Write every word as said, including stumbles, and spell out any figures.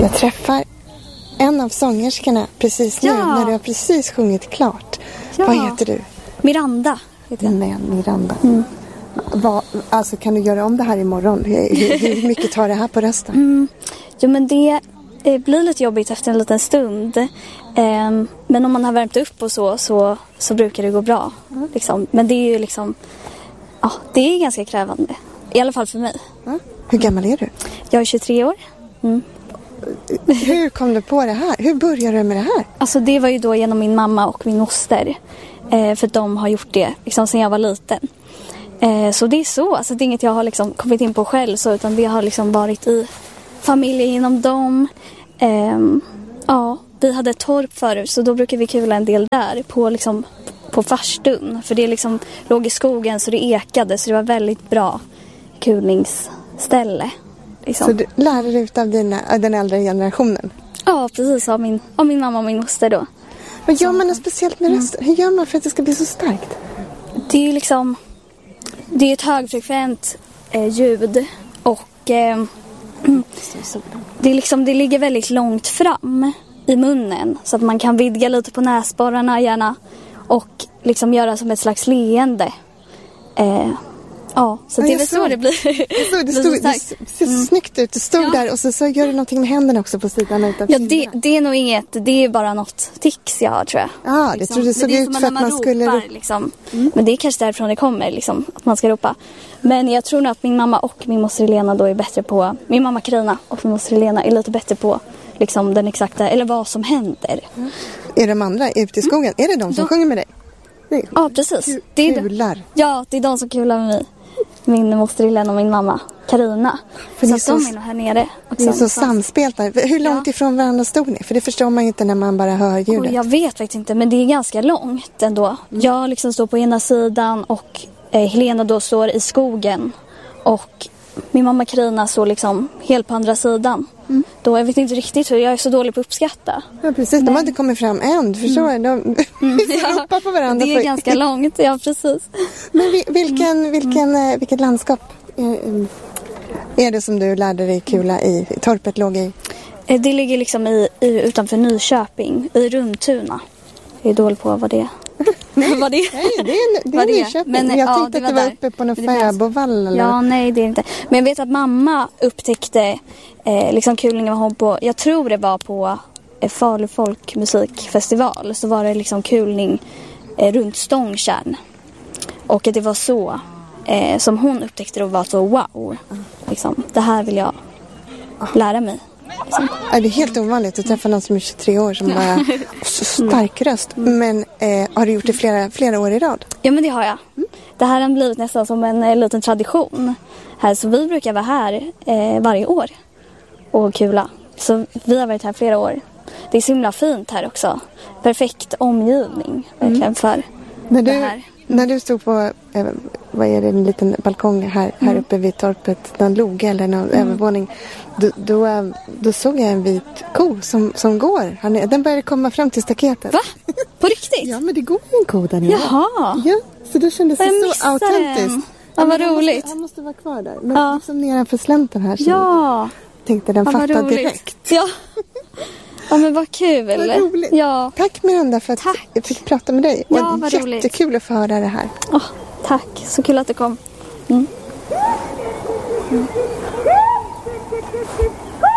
Jag träffar en av sångerskorna precis nu, Ja. när du har precis sjungit klart. Ja. Vad heter du? Miranda heter jag. Nej, Miranda. Mm. Vad, alltså kan du göra om det här imorgon? Hur, hur mycket tar det här på rösten? Mm. Jo, men det eh, blir lite jobbigt efter en liten stund. Eh, men om man har värmt upp och så, så, så brukar det gå bra. Mm. Liksom. Men det är ju liksom... Ja, det är ganska krävande. I alla fall för mig. Mm. Hur gammal är du? Jag är tjugotre år. Mm. Hur kom du på det här? Hur började du med det här? Alltså det var ju då genom min mamma och min moster. Eh, för de har gjort det liksom sedan jag var liten. Eh, så det är så. Alltså det är inget jag har liksom kommit in på själv. Så, utan det har liksom varit i familjen inom dem. Eh, ja, vi hade ett torp förut. Så då brukar vi kula en del där. På, liksom, på farstun. För det liksom låg i skogen så det ekade. Så det var väldigt bra kulningsställe. Liksom. Så du lärde dig av dina, av den äldre generationen? Ja, precis. Av min, av min mamma och min moster då. Vad gör man något speciellt med rösten? Hur gör man för att det ska bli så starkt? Det är ju liksom... Det är ett högfrekvent eh, ljud. Och eh, det, är liksom, det ligger väldigt långt fram i munnen. Så att man kan vidga lite på näsborrarna gärna. Och liksom göra som ett slags leende. Eh, ja, så Ja, det är jag väl så såg. det blir. Jag såg, det, blir stod, så det starkt. ser Mm. snyggt ut. Du stod Ja. där och så, så gör du någonting med händerna också på sidan utav Ja, det, kinderna. det är nog inget. Det är bara något tics jag har, tror jag. Ja, det liksom. trodde det såg Men det är ut som för att när man skulle... ropar, liksom. mm. Men det är kanske därifrån det kommer, liksom, att man ska ropa. Men jag tror nog att min mamma och min moster Helena då är bättre på... Min mamma Karina och min moster Helena är lite bättre på liksom, den exakta... Eller vad som händer. Mm. Är de andra ute i skogen? Mm. Är det de som de... sjunger med dig? Det Ja, precis. Ku- Det är kular. Ja, det är de som kular med mig. Min moster Helena och min mamma Karina. För Så det är att så- de är nog här nere. Det är också. så samspelt där. Hur långt Ja. ifrån varandra stod ni? För det förstår man ju inte när man bara hör Och ljudet. jag vet faktiskt inte, men det är ganska långt ändå. Jag liksom står på ena sidan och eh, Helena då står i skogen. Och min mamma Karina står liksom helt på andra sidan. Mm. Då jag vet inte riktigt hur, jag är så dålig på att uppskatta. Ja, precis. De Men- har inte kommit fram än. Förstår mm. De Mm, får ropa på varandra. det är för... ganska långt, ja precis. Men vi- vilken, vilken, eh, vilket landskap är, är det som du lärde dig kula i? Torpet låg i? Eh, Det ligger liksom i, i, utanför Nyköping, i Rundtuna. Jag är dålig på vad det är. vad det är. Nej, det är, det Vad är det är. Nyköping. Men, jag ja, tänkte det att det var var där. uppe på någon Men det fanns- fäbodvall eller... Ja, nej det är det inte. Men jag vet att mamma upptäckte eh, liksom kulningen var hon på, jag tror det var på eh, Falu folkmusikfestival. Så var det liksom kulning eh, runt Stångtjärn. Och att det var så eh, som hon upptäckte det och var så wow. Liksom, det här vill jag lära mig. Liksom. Ja, det är helt ovanligt att träffa någon som är tjugotre år som bara och så stark röst. Men eh, har du gjort det flera, flera år i rad? Ja, men det har jag. Det här har blivit nästan som en eh, liten tradition. Här, så vi brukar vara här eh, varje år och kula. Så vi har varit här flera år. Det är så himla fint här också. Perfekt omgivning verkligen för När det du, här. när du stod på, eh, vad är det, en liten balkong här, här Mm. uppe vid torpet, någon loge eller någon övervåning, då, då, eh, då såg jag en vit ko som, som går. Han, är- den började komma fram till staketet. Va? På riktigt? Ja, men det går ju en ko där nere. Jaha. Ja, så det kändes Jag det så missade autentiskt. den. Ja, vad men han roligt. Måste, han måste vara kvar där. Men Ja. liksom nedanför slänten här så Ja. tänkte den Ja, vad fatta roligt. direkt. Ja. Ja, men vad kul. Vad roligt. Ja. Tack Miranda för att Tack. jag fick prata med dig. Ja, Och vad roligt. jättekul att få höra det här. Åh, tack. Så kul att du kom. Mm. Mm.